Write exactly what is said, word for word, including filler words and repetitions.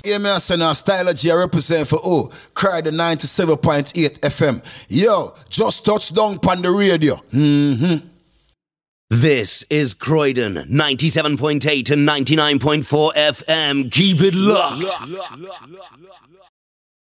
hear me say now, Styler G I represent for oh, Cry the ninety-seven point eight F M. Yo, just touch down on the radio. Mm-hmm. This is Croydon, ninety-seven point eight and ninety-nine point four F M. Keep it locked.